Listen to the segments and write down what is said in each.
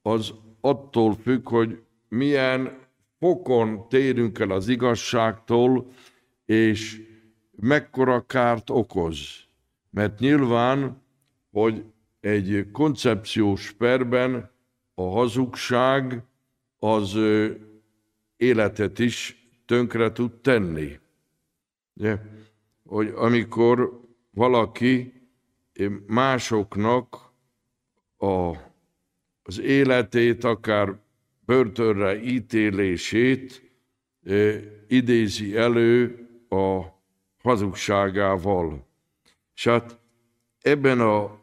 az attól függ, hogy milyen fokon térünk el az igazságtól, és mekkora kárt okoz. Mert nyilván, hogy egy koncepciós perben a hazugság az életet is tönkre tud tenni. Ugye? Hogy amikor valaki másoknak az életét, akár börtönre ítélését idézi elő a hazugságával. És hát ebben a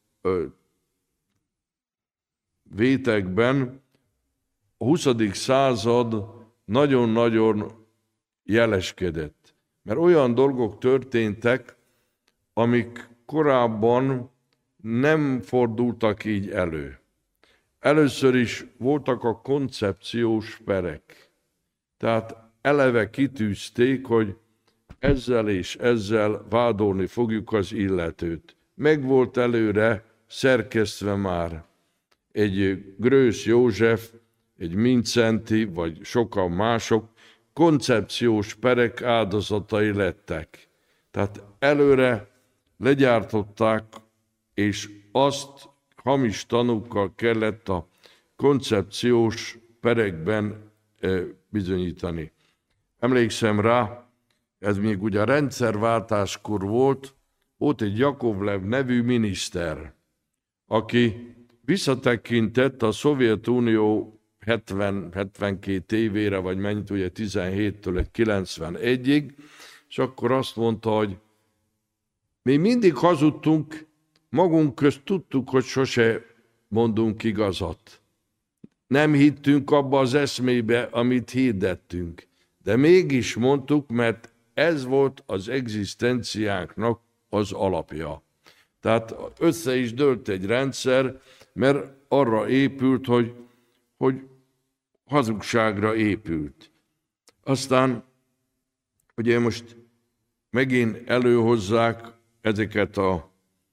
vétekben a 20. század nagyon-nagyon jeleskedett. Mert olyan dolgok történtek, amik korábban nem fordultak így elő. Először is voltak a koncepciós perek. Tehát eleve kitűzték, hogy ezzel és ezzel vádolni fogjuk az illetőt. Meg volt előre szerkesztve már egy Grösz József, egy Mindszenty, vagy sokan mások koncepciós perek áldozatai lettek. Tehát előre legyártották, és azt hamis tanúkkal kellett a koncepciós perekben bizonyítani. Emlékszem rá, ez még ugye a rendszerváltáskor volt egy Jakovlev nevű miniszter, aki visszatekintett a Szovjetunió 70-72 évére, vagy mennyit, ugye 17-től 91-ig, és akkor azt mondta, hogy mi mindig hazudtunk, magunk közt tudtuk, hogy sose mondunk igazat. Nem hittünk abba az eszmébe, amit hirdettünk, de mégis mondtuk, mert ez volt az egzisztenciánknak az alapja. Tehát össze is dőlt egy rendszer, mert arra épült, hogy hazugságra épült. Aztán ugye most megint előhozzák ezeket a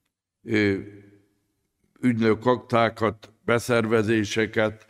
ügynök aktákat, beszervezéseket,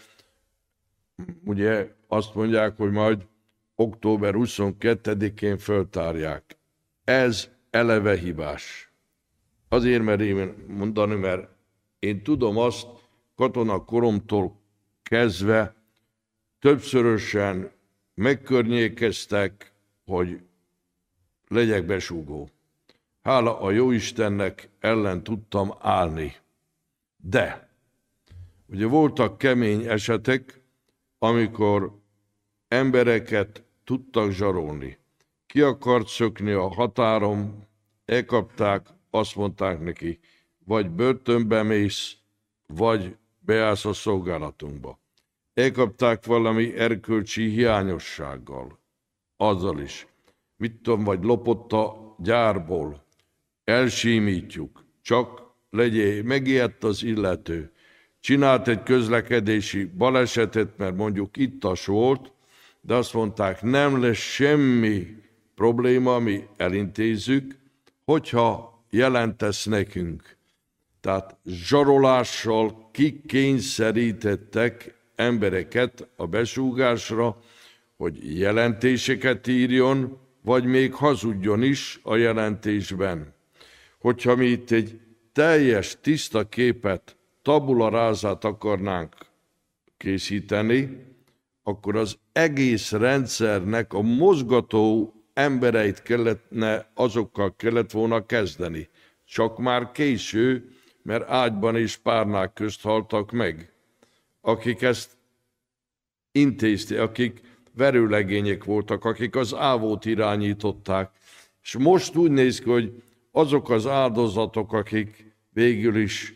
ugye azt mondják, hogy majd október 22-én föltárják. Ez eleve hibás. Azért merem mondani, mert én tudom azt katonakoromtól kezdve többszörösen megkörnyékeztek, hogy legyek besúgó. Hála a Jóistennek ellen tudtam állni. De ugye voltak kemény esetek, amikor embereket tudtak zsarolni. Ki akart szökni a határon, elkapták, azt mondták neki, vagy börtönbe mész, vagy beállsz a szolgálatunkba. Elkapták valami erkölcsi hiányossággal, azzal is. Mit tudom, vagy lopott a gyárból, elsímítjuk, csak legyél, megijedt az illető. Csinált egy közlekedési balesetet, mert mondjuk ittas volt, de azt mondták, nem lesz semmi probléma, mi elintézzük, hogyha jelentesz nekünk. Tehát zsarolással kikényszerítettek embereket a besúgásra, hogy jelentéseket írjon, vagy még hazudjon is a jelentésben. Hogyha mi itt egy teljes, tiszta képet, tabula rását akarnánk készíteni, akkor az egész rendszernek a mozgató embereit azokkal kellett volna kezdeni. Csak már késő, mert ágyban és párnák közt haltak meg, akik ezt intézték, akik verőlegények voltak, akik az ávót irányították. És most úgy néz ki, hogy azok az áldozatok, akik végül is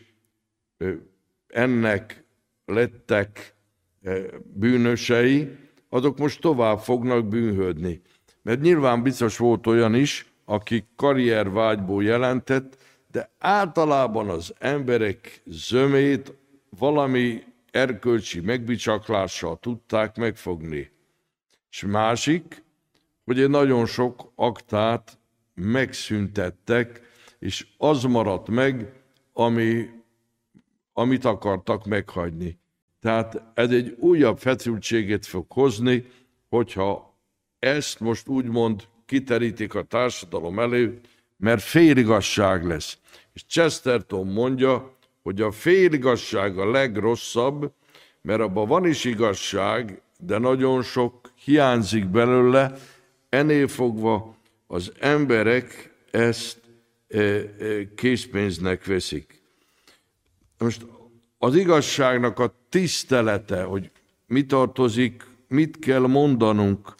ennek lettek bűnösei, azok most tovább fognak bűnhődni. Mert nyilván biztos volt olyan is, aki karriervágyból jelentett, de általában az emberek zömét valami erkölcsi megbicsaklással tudták megfogni. És másik, hogy nagyon sok aktát megszüntettek, és az maradt meg, amit akartak meghagyni. Tehát ez egy újabb feszültséget fog hozni, hogyha ezt most úgymond kiterítik a társadalom elő, mert féligasság lesz. És Chesterton mondja, hogy a féligasság a legrosszabb, mert abban van is igazság, de nagyon sok hiányzik belőle, ennél fogva az emberek ezt készpénznek veszik. Most az igazságnak a tisztelete, hogy mi tartozik, mit kell mondanunk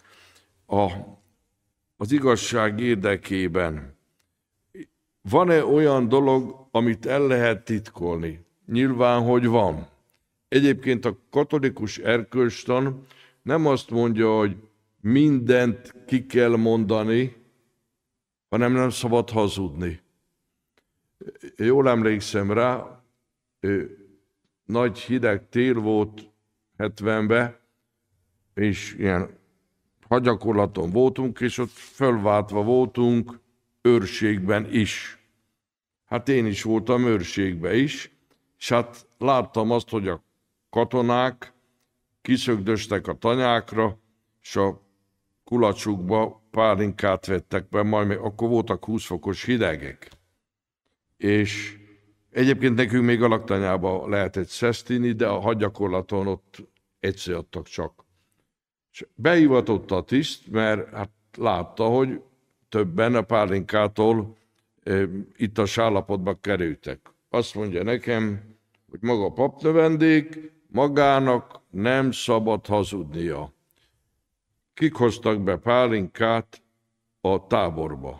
az igazság érdekében. Van-e olyan dolog, amit el lehet titkolni? Nyilván, hogy van. Egyébként a katolikus erkölcstan nem azt mondja, hogy mindent ki kell mondani, hanem nem szabad hazudni. Jól emlékszem rá, nagy hideg tél volt 70-ben, és ilyen hagyakorlaton voltunk, és ott fölváltva voltunk őrségben is. Hát én is voltam őrségben is, és hát láttam azt, hogy a katonák kiszögdöstek a tanyákra, és a kulacsukba pálinkát vettek be, majd akkor voltak 20 fokos hidegek. És egyébként nekünk még a laktanyába lehetett szesztini, de a hadgyakorlaton ott egyszer adtak csak. És behivatott a tiszt, mert hát látta, hogy többen a pálinkától ittas állapotba kerültek. Azt mondja nekem, hogy maga papnövendék, magának nem szabad hazudnia. Kik hoztak be pálinkát a táborba?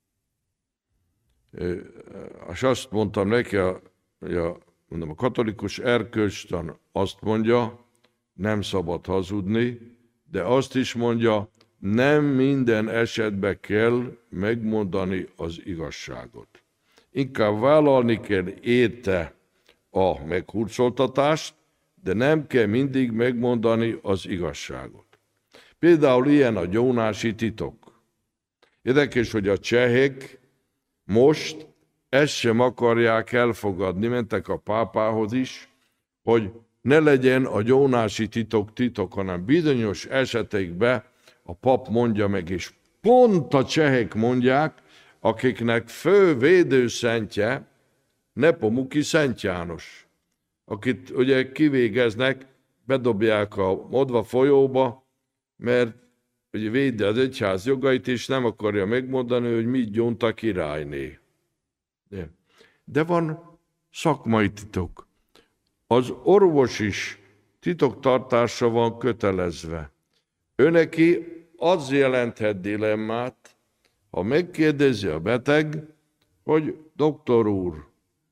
És azt mondtam neki, mondom, a katolikus erkölcstan azt mondja, nem szabad hazudni, de azt is mondja, nem minden esetben kell megmondani az igazságot. Inkább vállalni kell érte a meghurcoltatást, de nem kell mindig megmondani az igazságot. Például ilyen a gyónási titok. Érdekes, hogy a csehek most ezt sem akarják elfogadni, mentek a pápához is, hogy ne legyen a gyónási titok, hanem bizonyos esetekben a pap mondja meg, és pont a csehek mondják, akiknek fő védőszentje Nepomuki Szent János, akit ugye kivégeznek, bedobják a Modva folyóba, mert ugye védi az egyház jogait, és nem akarja megmondani, hogy mit gyónt a királyné. De van szakmai titok. Az orvos is titoktartásra van kötelezve. Őneki az jelenthet dilemmát, ha megkérdezi a beteg, hogy doktor úr,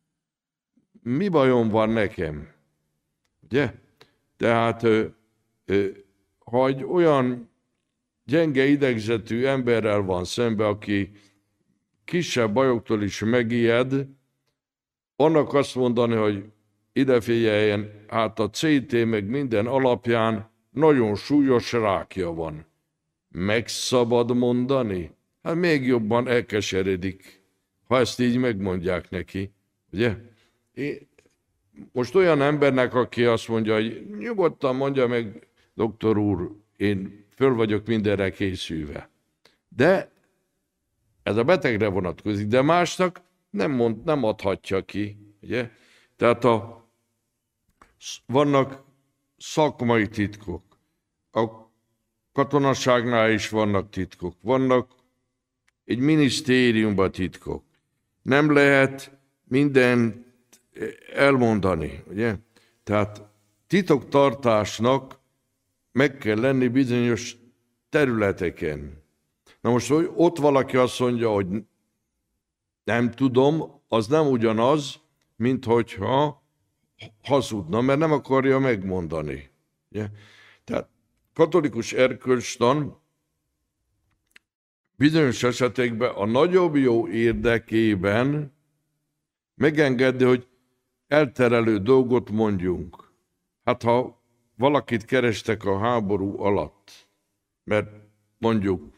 mi bajom van nekem? Ugye? Tehát ha egy olyan gyenge idegzetű emberrel van szembe, aki kisebb bajoktól is megijed, annak azt mondani, hogy ide figyeljen, hát a CT meg minden alapján nagyon súlyos rákja van. Meg szabad mondani? Hát még jobban elkeseredik, ha ezt így megmondják neki, ugye? Most olyan embernek, aki azt mondja, hogy nyugodtan mondja meg, doktor úr, én föl vagyok mindenre készülve. De ez a betegre vonatkozik, de másnak nem adhatja ki, ugye? Tehát vannak szakmai titkok. A katonaságnál is vannak titkok. Vannak egy minisztériumban titkok. Nem lehet mindent elmondani, ugye? Tehát titoktartásnak meg kell lenni bizonyos területeken. Na most, hogy ott valaki azt mondja, hogy nem tudom, az nem ugyanaz, mint hogyha hazudna, mert nem akarja megmondani. Ugye? Tehát katolikus erkölcstan bizonyos esetekben a nagyobb jó érdekében megengedni, hogy elterelő dolgot mondjunk. Hát ha valakit kerestek a háború alatt, mert mondjuk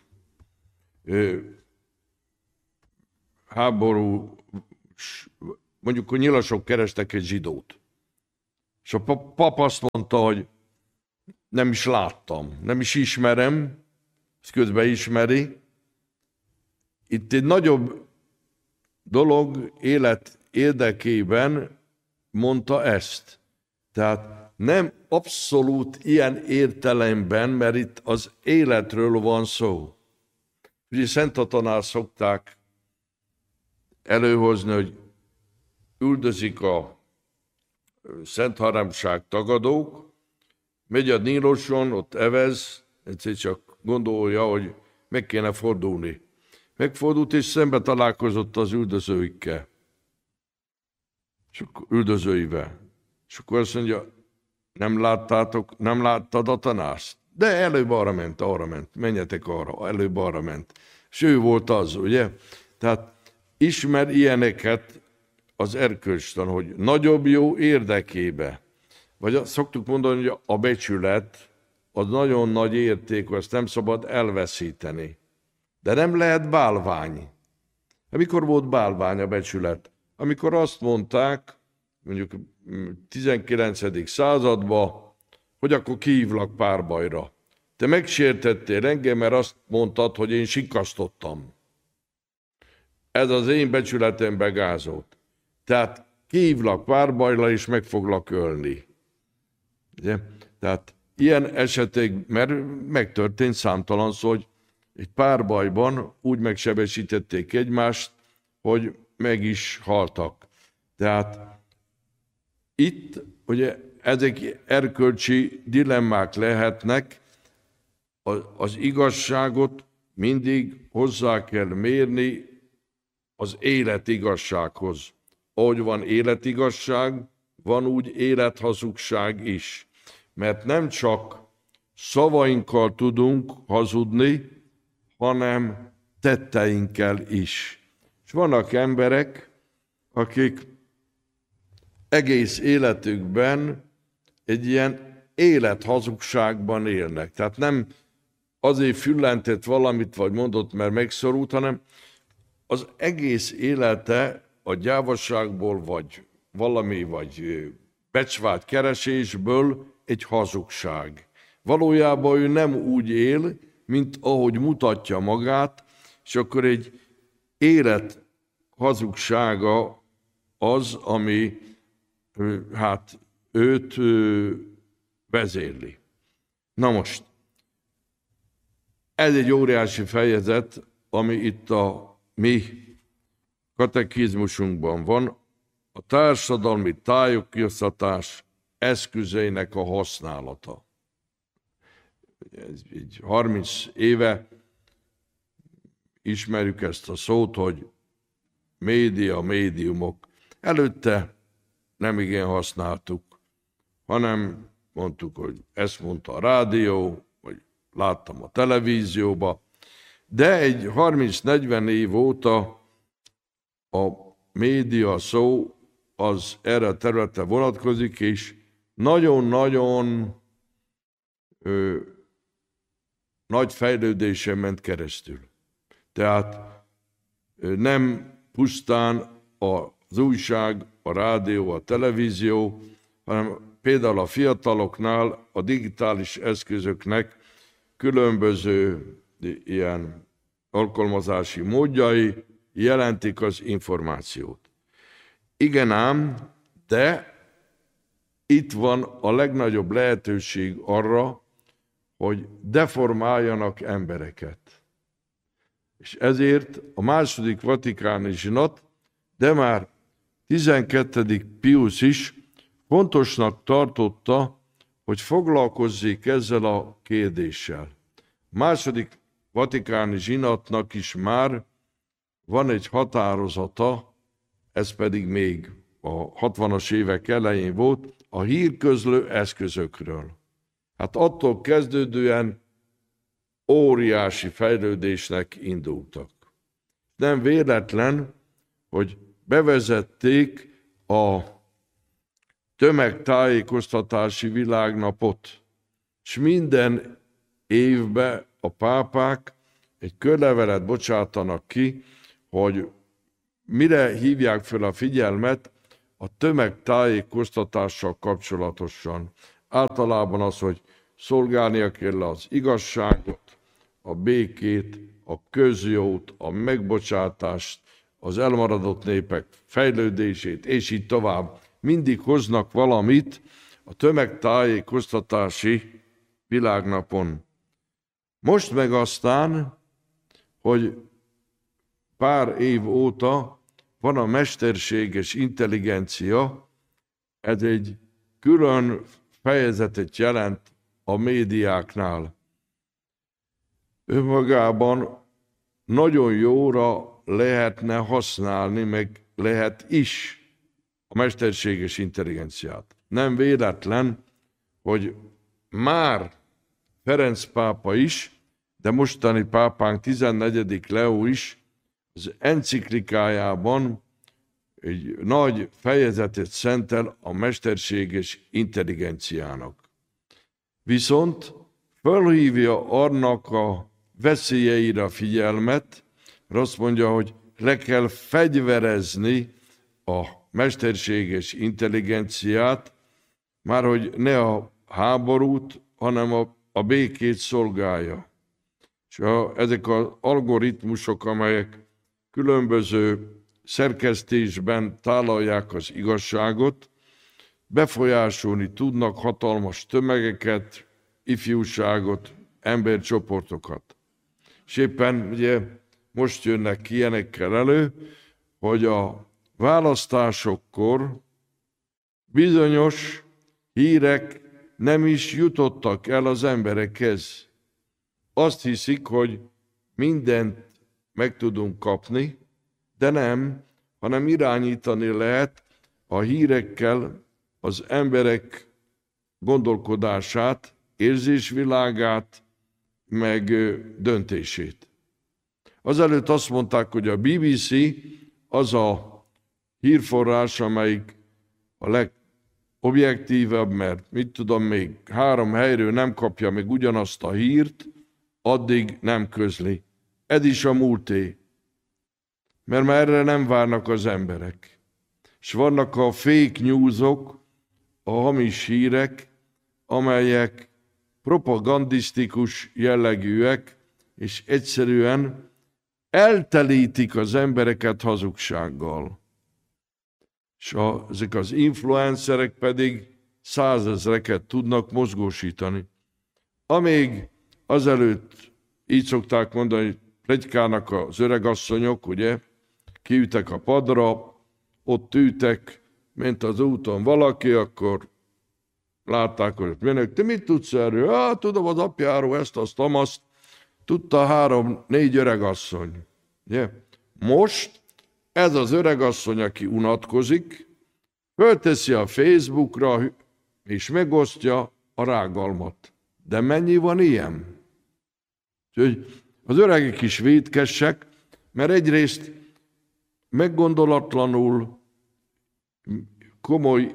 háború, mondjuk, hogy nyilasok kerestek egy zsidót, És a pap azt mondta, hogy nem is láttam, nem is ismerem, ezt közben ismeri. Itt egy nagyobb dolog élet érdekében mondta ezt. Tehát nem abszolút ilyen értelemben, mert itt az életről van szó. Ugye Szent Atanás szokták előhozni, hogy üldözik a Szent Háromság tagadók, megy a Níloson, ott evez, egyszer csak gondolja, hogy meg kéne fordulni. Megfordult, és szembe találkozott az üldözőikkel. Üldözőivel. És akkor azt mondja, nem láttad a tanást? De előbb arra ment, menjetek arra, előbb arra ment. És ő volt az, ugye? Tehát ismer ilyeneket az erkölcstan, hogy nagyobb jó érdekébe. Vagy szoktuk mondani, hogy a becsület az nagyon nagy érték, azt nem szabad elveszíteni. De nem lehet bálvány. Amikor volt bálvány a becsület? Amikor azt mondták, mondjuk 19. században, hogy akkor kihívlak párbajra. Te megsértettél engem, mert azt mondtad, hogy én sikasztottam. Ez az én becsületembe gázolt. Tehát kihívlak párbajra, és meg foglak ölni. Ugye? Tehát ilyen esetek, mert megtörtént számtalan szó, hogy egy párbajban úgy megsebesítették egymást, hogy meg is haltak. Tehát itt ugye ezek erkölcsi dilemmák lehetnek, az igazságot mindig hozzá kell mérni az életigazsághoz. Ahogy van életigasság, van úgy élethazugság is. Mert nem csak szavainkkal tudunk hazudni, hanem tetteinkkel is. És vannak emberek, akik egész életükben egy ilyen élethazugságban élnek. Tehát nem azért füllentett valamit, vagy mondott, mert megszorult, hanem az egész élete a gyávaságból, vagy valami, vagy becsvált keresésből egy hazugság. Valójában ő nem úgy él, mint ahogy mutatja magát, és akkor egy élet hazugsága az, ami hát őt vezérli. Na most, ez egy óriási fejezet, ami itt a mi katekizmusunkban van, a társadalmi tájékoztatás eszközeinek a használata. Ez így 30 éve ismerjük ezt a szót, hogy média, médiumok. Előtte nem igen használtuk, hanem mondtuk, hogy ezt mondta a rádió, vagy láttam a televízióba, de egy 30-40 év óta a média szó az erre a területre vonatkozik, és nagyon-nagyon nagy fejlődésen ment keresztül. Tehát nem pusztán az újság, a rádió, a televízió, hanem például a fiataloknál a digitális eszközöknek különböző ilyen alkalmazási módjai jelentik az információt. Igen ám, de itt van a legnagyobb lehetőség arra, hogy deformáljanak embereket. És ezért a második vatikáni zsinat, de már 12. Pius is fontosnak tartotta, hogy foglalkozzék ezzel a kérdéssel. A második vatikáni zsinatnak is már van egy határozata, ez pedig még a 60-as évek elején volt, a hírközlő eszközökről. Hát attól kezdődően óriási fejlődésnek indultak. Nem véletlen, hogy bevezették a tömegtájékoztatási világnapot, és minden évben a pápák egy körlevelet bocsátanak ki, hogy mire hívják fel a figyelmet a tömegtájékoztatással kapcsolatosan. Általában az, hogy szolgálnia kell az igazságot, a békét, a közjót, a megbocsátást, az elmaradott népek fejlődését, és így tovább. Mindig hoznak valamit a tömegtájékoztatási világnapon. Most meg aztán, hogy pár év óta van a mesterséges intelligencia, ez egy külön fejezetet jelent a médiáknál. Önmagában nagyon jóra lehetne használni, meg lehet is a mesterséges intelligenciát. Nem véletlen, hogy már Ferenc pápa is, de mostani pápánk 14. Leó is az enciklikájában egy nagy fejezetet szentel a mesterséges intelligenciának. Viszont felhívja annak a veszélyeire a figyelmet, mert azt mondja, hogy le kell fegyverezni a mesterséges intelligenciát, már hogy ne a háborút, hanem a békét szolgálja. És ezek az algoritmusok, amelyek különböző szerkesztésben tálalják az igazságot, befolyásolni tudnak hatalmas tömegeket, ifjúságot, embercsoportokat. És éppen ugye most jönnek ilyenekkel elő, hogy a választásokkor bizonyos hírek nem is jutottak el az emberekhez. Azt hiszik, hogy mindent meg tudunk kapni, de nem, hanem irányítani lehet a hírekkel az emberek gondolkodását, érzésvilágát, meg döntését. Azelőtt azt mondták, hogy a BBC az a hírforrás, amelyik a legobjektívebb, mert mit tudom, még 3 helyről nem kapja meg ugyanazt a hírt, addig nem közli. Ez is a múlté. Mert már erre nem várnak az emberek. És vannak a fake newsok, a hamis hírek, amelyek propagandisztikus jellegűek, és egyszerűen eltelítik az embereket hazugsággal. És ezek az influencerek pedig 100 000-eket tudnak mozgósítani. Amíg azelőtt így szokták mondani, hogy pletykálnak az öregasszonyok, ugye, kiütek a padra, ott ültek, ment az úton valaki, akkor látták, hogy mennek, te mit tudsz erről? Hát tudom az apjáról ezt, azt, amazt. Tudta 3-4 öregasszony. Ugye? Most ez az öregasszony, aki unatkozik, fölteszi a Facebookra, és megosztja a rágalmat. De mennyi van ilyen? Úgyhogy az öregek is vétkesek, mert egyrészt meggondolatlanul, komoly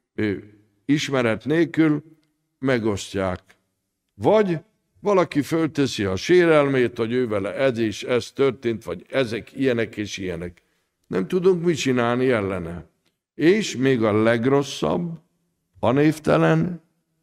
ismeret nélkül megosztják. Vagy valaki fölteszi a sérelmét, hogy ő vele ez és ez történt, vagy ezek ilyenek és ilyenek. Nem tudunk mit csinálni ellene. És még a legrosszabb, a névtelen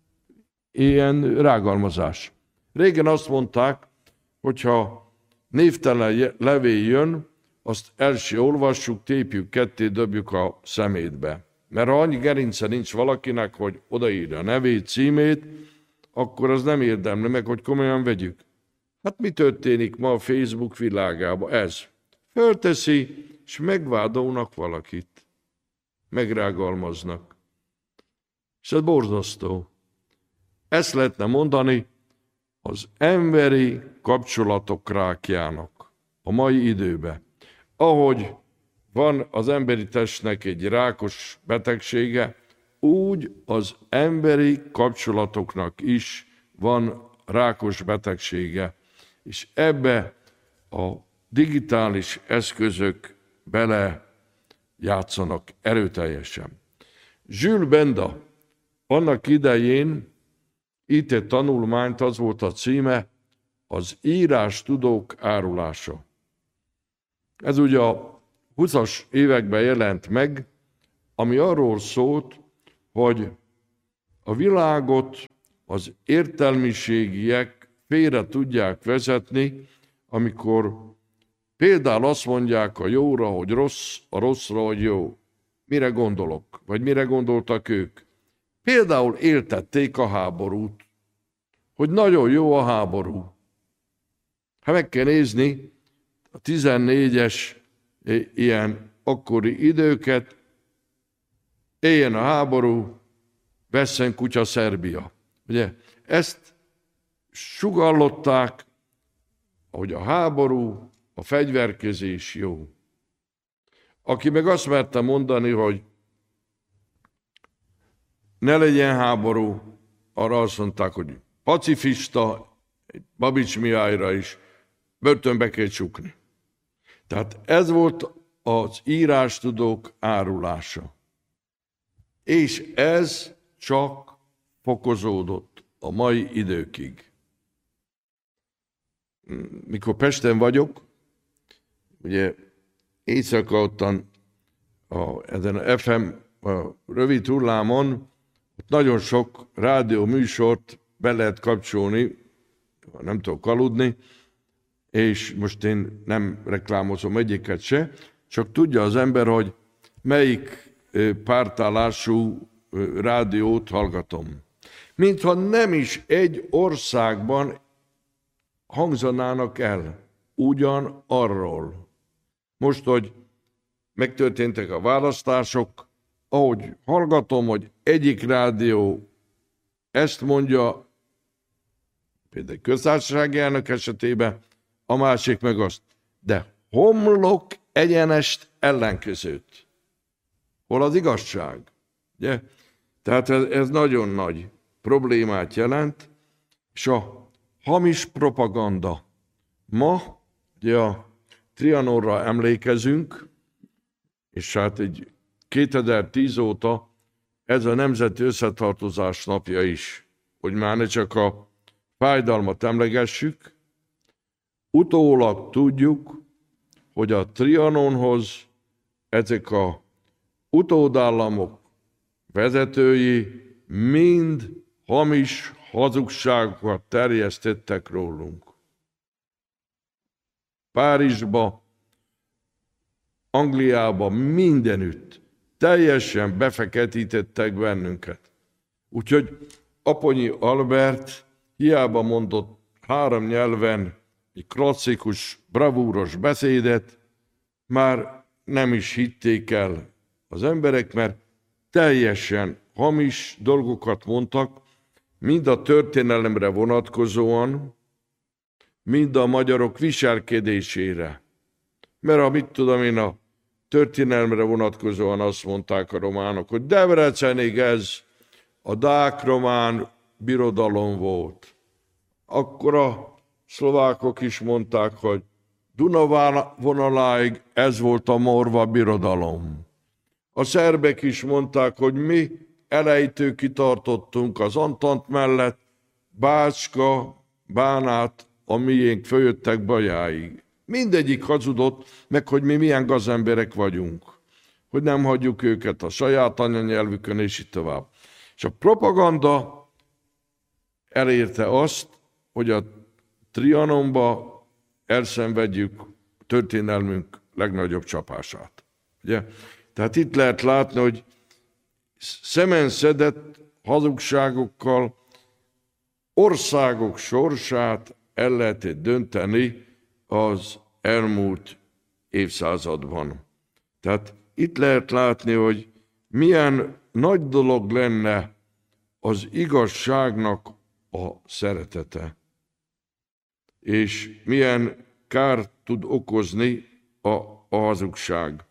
ilyen rágalmazás. Régen azt mondták, hogyha névtelen levél jön, azt első olvassuk, tépjük ketté, dobjuk a szemétbe. Mert ha annyi gerince nincs valakinek, hogy odaírja a nevét, címét, akkor az nem érdemli meg, hogy komolyan vegyük. Hát mi történik ma a Facebook világában? Ez. Fölteszi, és megvádolnak valakit. Megrágalmaznak. És ez borzasztó. Ezt lehetne mondani az emberi kapcsolatok rákjának a mai időben. Ahogy van az emberi testnek egy rákos betegsége, úgy az emberi kapcsolatoknak is van rákos betegsége. És ebbe a digitális eszközök bele játszanak erőteljesen. Jules Benda annak idején írt egy tanulmányt, az volt a címe, az írástudók árulása. Ez ugye a 20-as években jelent meg, ami arról szólt, hogy a világot az értelmiségiek félre tudják vezetni, amikor például azt mondják a jóra, hogy rossz, a rosszra, hogy jó. Mire gondolok? Vagy mire gondoltak ők? Például éltették a háborút, hogy nagyon jó a háború. Ha meg kell nézni a 14-es ilyen akkori időket, éljen a háború, vesszen kutya Szerbia. Ugye? Ezt sugallották, hogy a háború, a fegyverkezés jó. Aki meg azt merte mondani, hogy ne legyen háború, arra azt mondták, hogy pacifista, Babics Mihályra is börtönbe kell csukni. Tehát ez volt az írástudók árulása. És ez csak fokozódott a mai időkig. Mikor Pesten vagyok, ugye éjszaka ottan ezen a FM a rövid hullámon, ott nagyon sok rádió műsort be lehet kapcsolni, nem tudok aludni, és most én nem reklámozom egyiket se, csak tudja az ember, hogy melyik pártállású rádiót hallgatom. Mintha nem is egy országban hangzanának el ugyan arról. Most, hogy megtörténtek a választások, ahogy hallgatom, hogy egyik rádió ezt mondja, például köztársasági elnök esetében, a másik meg azt. De homlok egyenest ellenkezőt. Hol az igazság? Ugye? Tehát ez nagyon nagy problémát jelent, és a hamis propaganda. Ma ugye a Trianonra emlékezünk, és hát egy 2010 óta ez a Nemzeti Összetartozás napja is, hogy már ne csak a fájdalmat emlegessük, utólag tudjuk, hogy a Trianonhoz ezek a utódállamok vezetői mind hamis hazugságokat terjesztettek rólunk. Párizsba, Angliába, mindenütt teljesen befeketítettek bennünket. Úgyhogy Aponyi Albert hiába mondott 3 nyelven egy klasszikus, bravúros beszédet, már nem is hitték el az emberek, mert teljesen hamis dolgokat mondtak, mind a történelemre vonatkozóan, mind a magyarok viselkedésére. Mert amit tudom én, a történelemre vonatkozóan azt mondták a románok, hogy Debrecenig ez a dák-román birodalom volt. Akkor a szlovákok is mondták, hogy Duna vonaláig ez volt a morva birodalom. A szerbek is mondták, hogy mi elejtő kitartottunk az Antant mellett, Bácska, Bánát, a miénk följöttek Bajáig. Mindegyik hazudott, meg hogy mi milyen gazemberek vagyunk. Hogy nem hagyjuk őket a saját anyanyelvükön, és így tovább. És a propaganda elérte azt, hogy a Trianonba elszenvedjük történelmünk legnagyobb csapását. Ugye? Tehát itt lehet látni, hogy szemen szedett hazugságokkal országok sorsát el lehetett dönteni az elmúlt évszázadban. Tehát itt lehet látni, hogy milyen nagy dolog lenne az igazságnak a szeretete, és milyen kárt tud okozni a hazugság.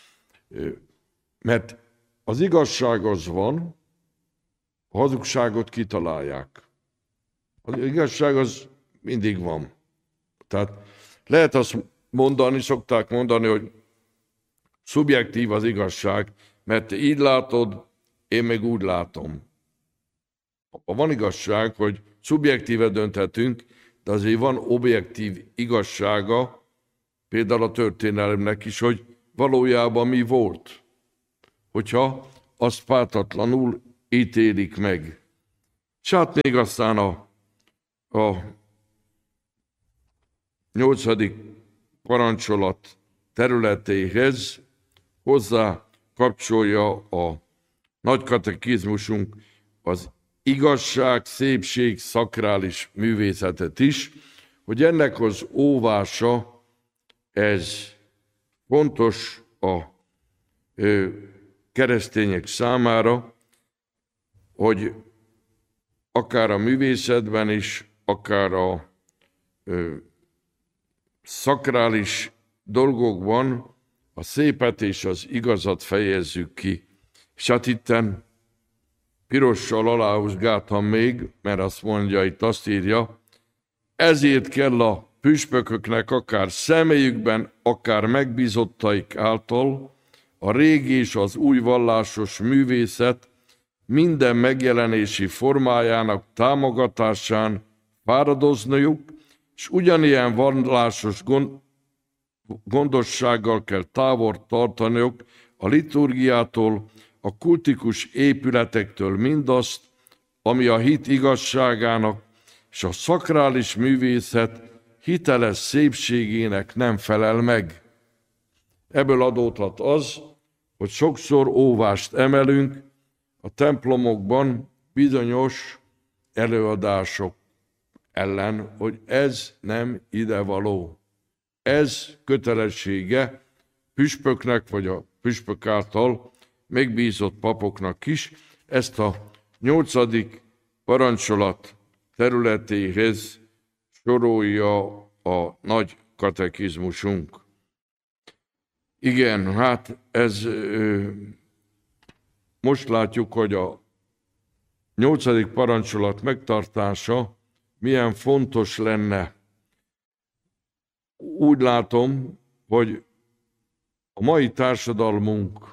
Mert az igazság az van, a hazugságot kitalálják. Az igazság az mindig van. Tehát lehet azt mondani, szokták mondani, hogy szubjektív az igazság, mert te így látod, én meg úgy látom. Van igazság, hogy szubjektíve dönthetünk, de azért van objektív igazsága, például a történelemnek is, hogy valójában mi volt. hogyha azt pártatlanul ítélik meg. És hát még aztán a 8. parancsolat területéhez hozzá kapcsolja a nagy katekizmusunk az igazság, szépség, szakrális művészetet is, hogy ennek az óvása, ez fontos a keresztények számára, hogy akár a művészetben is, akár a szakrális dolgokban a szépet és az igazat fejezzük ki. És hát itten pirossal aláhúzgáltam még, mert azt mondja, itt azt írja, ezért kell a püspököknek akár személyükben, akár megbízottaik által a régi és az új vallásos művészet minden megjelenési formájának támogatásán fáradozniuk, és ugyanilyen vallásos gondossággal kell távol tartaniuk a liturgiától, a kultikus épületektől mindazt, ami a hit igazságának és a szakrális művészet hiteles szépségének nem felel meg. Ebből adódhat az, hogy sokszor óvást emelünk a templomokban bizonyos előadások ellen, hogy ez nem idevaló. Ez kötelessége püspöknek, vagy a püspök által megbízott papoknak is. Ezt a 8. parancsolat területéhez sorolja a nagy katekizmusunk. Igen, hát ez most látjuk, hogy a 8. parancsolat megtartása milyen fontos lenne. Úgy látom, hogy a mai társadalmunk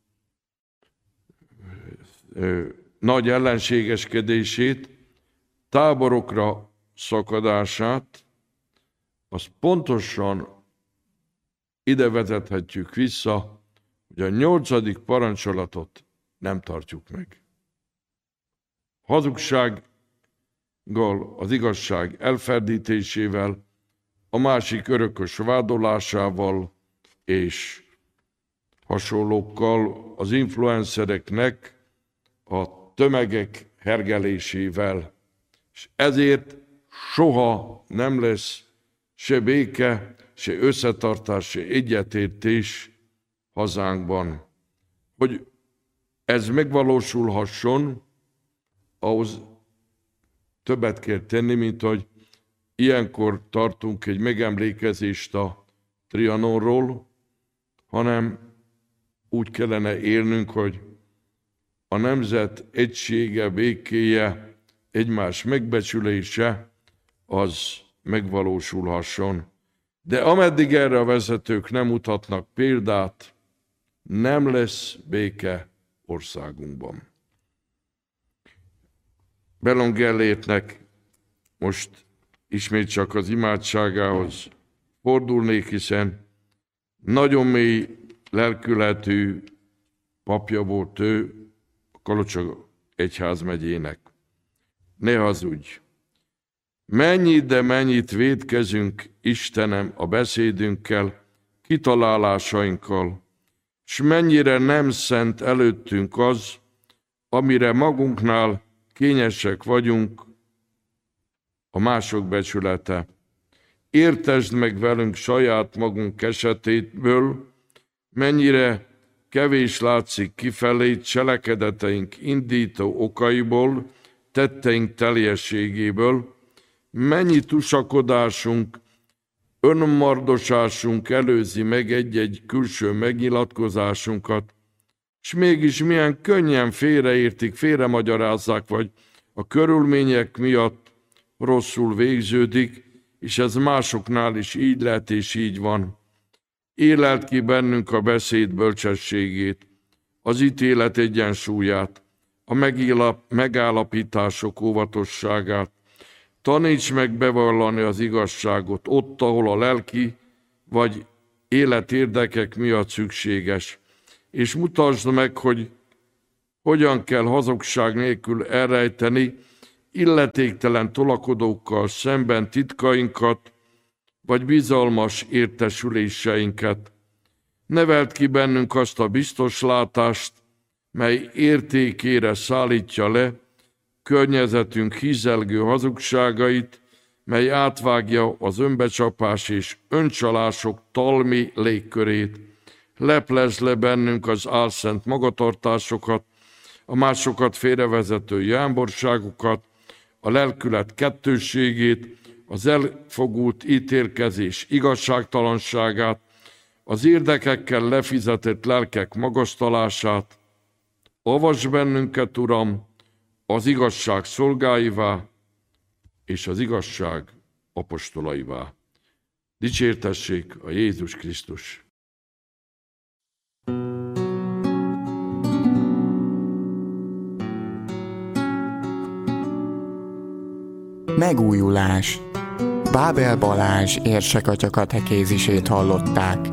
nagy ellenségeskedését, táborokra szakadását, azt pontosan ide vezethetjük vissza, hogy a 8. parancsolatot nem tartjuk meg. Hazugsággal, az igazság elferdítésével, a másik örökös vádolásával és hasonlókkal, az influencereknek a tömegek hergelésével. És ezért soha nem lesz se béke, se összetartás, se egyetértés hazánkban. Hogy ez megvalósulhasson, ahhoz többet kell tenni, mint hogy ilyenkor tartunk egy megemlékezést a Trianonról, hanem úgy kellene élnünk, hogy a nemzet egysége, békéje, egymás megbecsülése, az megvalósulhasson. De ameddig erre a vezetők nem mutatnak példát, nem lesz béke országunkban. Bellon Gellétnek most ismét csak az imádságához fordulnék, hiszen nagyon mély lelkületű papja volt ő a Kalocsog egyházmegyének. Ne hazudj! Mennyit, de mennyit vétkezünk, Istenem, a beszédünkkel, kitalálásainkkal, s mennyire nem szent előttünk az, amire magunknál kényesek vagyunk, a mások becsülete. Értesd meg velünk saját magunk esetéből, mennyire kevés látszik kifelé cselekedeteink indító okaiból, tetteink teljességéből, mennyi tusakodásunk, önmardosásunk előzi meg egy-egy külső megnyilatkozásunkat, és mégis milyen könnyen félreértik, félremagyarázzák, vagy a körülmények miatt rosszul végződik, és ez másoknál is így lehet és így van. Éleld ki bennünk a beszéd bölcsességét, az ítélet egyensúlyát, a megállapítások óvatosságát. Taníts meg bevallani az igazságot ott, ahol a lelki vagy életérdekek miatt szükséges, és mutasd meg, hogy hogyan kell hazugság nélkül elrejteni illetéktelen tolakodókkal szemben titkainkat, vagy bizalmas értesüléseinket. Neveld ki bennünk azt a biztos látást, mely értékére szállítja le környezetünk hízelgő hazugságait, mely átvágja az önbecsapás és öncsalások talmi légkörét. Leplezd le bennünk az álszent magatartásokat, a másokat félrevezető jámborságokat, a lelkület kettősségét, az elfogult ítélkezés igazságtalanságát, az érdekekkel lefizetett lelkek magasztalását. Avasd bennünket, Uram, az igazság szolgáivá és az igazság apostolaivá. Dicsértessék a Jézus Krisztus! Megújulás. Bábel Balázs érsekatya katekézisét hallották.